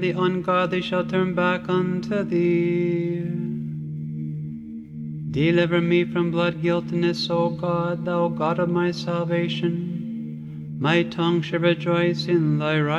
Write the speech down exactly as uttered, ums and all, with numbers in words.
The ungodly shall turn back unto thee. Deliver me from blood guiltiness, O God, thou God of my salvation. My tongue shall rejoice in thy righteousness.